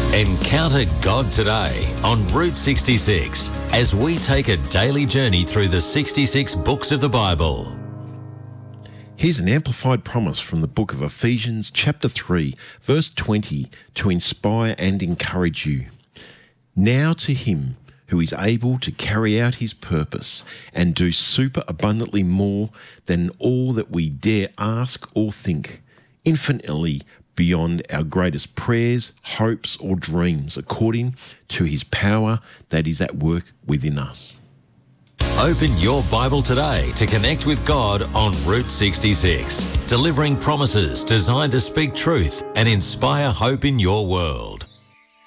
Encounter God today on Route 66 as we take a daily journey through the 66 books of the Bible. Here's an amplified promise from the book of Ephesians chapter 3, verse 20 to inspire and encourage you. Now to him who is able to carry out his purpose and do super abundantly more than all that we dare ask or think, infinitely beyond our greatest prayers, hopes, or dreams, according to his power that is at work within us. Open your Bible today to connect with God on Route 66, delivering promises designed to speak truth and inspire hope in your world.